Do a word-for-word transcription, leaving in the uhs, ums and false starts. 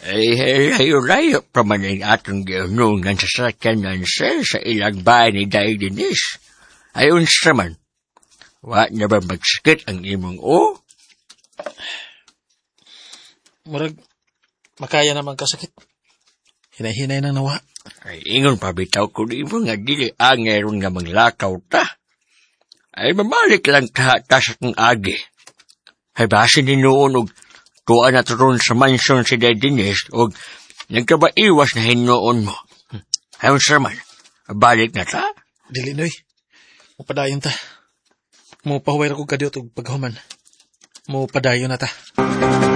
Ay, layo-layo pa man ang atong giunungan sa sakyanan, sir, sa ilang bahay ni Day Dinis. Ayon sa man, wa na ba magsikit ang imong o? Murag, makaya naman kasakit. Hinay-hinay nang nawa. Ay, ingon pabitaw ko di mo nga dili angeron nga manglakaw ta. Ay, mamalik lang ta, ta sa kong agi. Ay, base ni noon og tuwa na turon sa mansyon si Day Dinis og nagkabaiwas na hinoon mo. Ayon sa man, balik na ta? Dili, Noy. Mupadayon ta. Mupahuway ra ko kadiyot og paghuman. Mupadayon na ta.